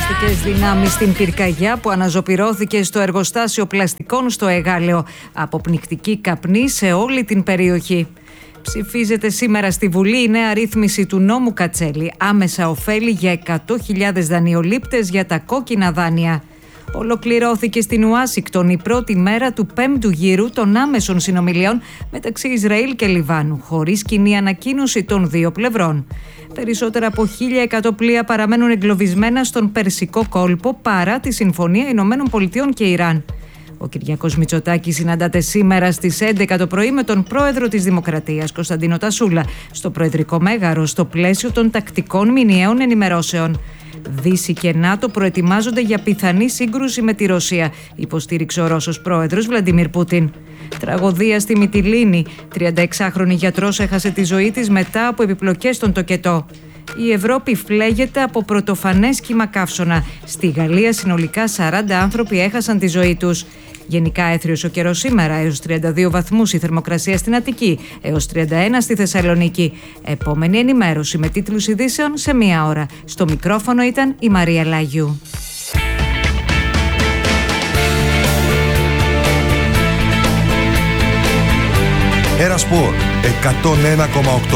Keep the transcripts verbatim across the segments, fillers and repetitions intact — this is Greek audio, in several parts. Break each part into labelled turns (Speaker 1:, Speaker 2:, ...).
Speaker 1: Πυροσβεστικές δυνάμεις στην πυρκαγιά που αναζωπυρώθηκε στο εργοστάσιο πλαστικών στο Εγάλεο. Αποπνικτική καπνή σε όλη την περιοχή. Ψηφίζεται σήμερα στη Βουλή η νέα ρύθμιση του νόμου Κατσέλη. Άμεσα ωφέλη για εκατό χιλιάδες δανειολήπτες για τα κόκκινα δάνεια. Ολοκληρώθηκε στην Ουάσιγκτον η πρώτη μέρα του πέμπτου γύρου των άμεσων συνομιλιών μεταξύ Ισραήλ και Λιβάνου, χωρίς κοινή ανακοίνωση των δύο πλευρών. Περισσότερα από χίλια εκατό πλοία παραμένουν εγκλωβισμένα στον Περσικό κόλπο παρά τη Συμφωνία Ηνωμένων Πολιτειών και Ιράν. Ο Κυριάκος Μητσοτάκης συναντάται σήμερα στις έντεκα το πρωί με τον πρόεδρο της Δημοκρατίας, Κωνσταντίνο Τασούλα, στο Προεδρικό Μέγαρο, στο πλαίσιο των τακτικών μηνιαίων ενημερώσεων. Δύση και ΝΑΤΟ προετοιμάζονται για πιθανή σύγκρουση με τη Ρωσία, υποστήριξε ο Ρώσος πρόεδρος Βλαντιμίρ Πούτιν. Τραγωδία στη Μυτιλήνη. τριανταεξάχρονη γιατρός έχασε τη ζωή της μετά από επιπλοκές στον τοκετό. Η Ευρώπη φλέγεται από πρωτοφανές κύμα καύσωνα. Στη Γαλλία συνολικά σαράντα άνθρωποι έχασαν τη ζωή τους. Γενικά έθριος ο καιρός σήμερα, έως τριάντα δύο βαθμούς η θερμοκρασία στην Αττική, έως τριάντα ένα στη Θεσσαλονίκη. Επόμενη ενημέρωση με τίτλους ειδήσεων σε μία ώρα. Στο μικρόφωνο ήταν η Μαρία Λάγιου.
Speaker 2: Έρα Σπορ εκατόν ένα κόμμα οκτώ.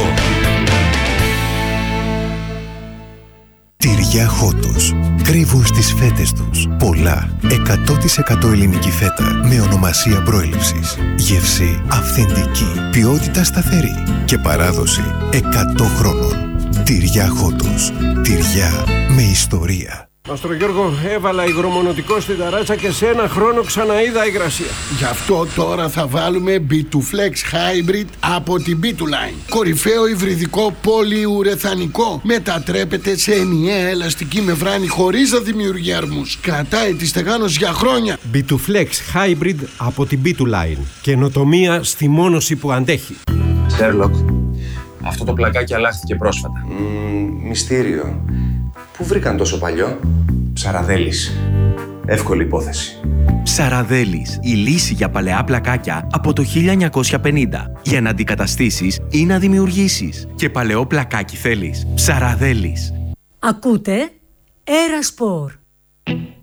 Speaker 2: Τυριά Χότος. Κρύβουν στις φέτες τους πολλά. εκατό τοις εκατό ελληνική φέτα με ονομασία προέλευσης. Γεύση αυθεντική. Ποιότητα σταθερή. Και παράδοση εκατό χρόνων. Τυριά Χότος. Τυριά με ιστορία.
Speaker 3: Μαστρο Γιώργο, έβαλα υγρομονωτικό στην ταράτσα και σε ένα χρόνο ξαναείδα υγρασία.
Speaker 4: Γι' αυτό τώρα θα βάλουμε μπι τού Flex Hybrid από την μπι τού Line. Κορυφαίο υβριδικό πολυουρεθανικό. Μετατρέπεται σε ενιαία ελαστική μεμβράνη χωρίς να δημιουργεί αρμούς. Κρατάει τη στεγάνωση για χρόνια.
Speaker 3: μπι τού Flex Hybrid από την μπι τού Line. Καινοτομία στη μόνωση που αντέχει.
Speaker 5: Σέρλοκ, αυτό το πλακάκι αλλάχθηκε πρόσφατα.
Speaker 6: Mm, μυστήριο. Πού βρήκαν τόσο παλιό?
Speaker 5: Ψαραδέλης. Εύκολη υπόθεση.
Speaker 7: Ψαραδέλης, η λύση για παλαιά πλακάκια από το χίλια εννιακόσια πενήντα. Για να αντικαταστήσεις ή να δημιουργήσεις. Και παλαιό πλακάκι θέλεις. Ψαραδέλης.
Speaker 8: Ακούτε Έρα Σπορ.